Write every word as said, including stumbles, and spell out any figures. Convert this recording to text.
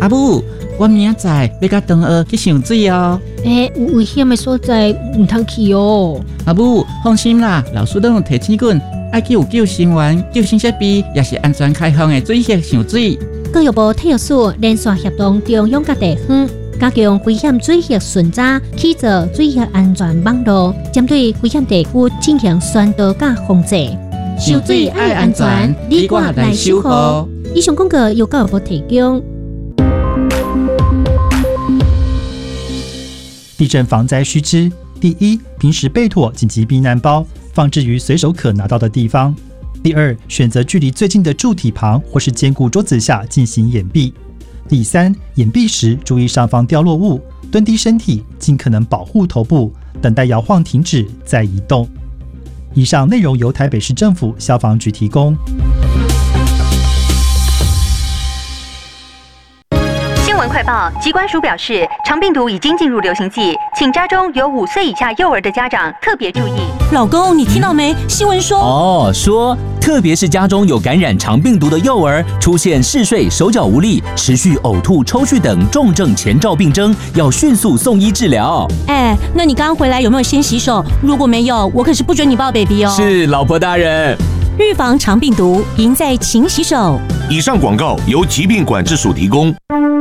阿母，我明仔载要甲同学去上水哦。 诶、欸，有危险的所在唔通去哦。 阿母，放心啦，老师都有提醒棍，爱去有救生员、救生设备，也是安全开放的水域上水。 教育部体育署连续协同中央各地方，加强危险水域巡查，起造水域安全网络，针对危险地区进行宣导甲防治。 上水爱安全，你我来守护。 以上广告由教育部提供。 地震防灾须知：第一，平时备妥紧急避难包，放置于随手可拿到的地方。第二，选择距离最近的柱体旁或是坚固桌子下进行掩蔽。第三，掩蔽时注意上方掉落物，蹲低身体，尽可能保护头部，等待摇晃停止再移动。以上内容由台北市政府消防局提供。 新闻快报：疾管署表示，肠病毒已经进入流行季，请家中有五岁以下幼儿的家长特别注意。 老公，你听到没？新闻说哦，说特别是家中有感染肠病毒的幼儿，出现嗜睡、手脚无力、持续呕吐、抽搐等重症前兆病征，要迅速送医治疗。 哎，那你刚刚回来有没有先洗手？如果没有，我可是不准你抱 baby 哦。 是，老婆大人。 预防肠病毒，赢在勤洗手。 以上广告由疾病管制署提供。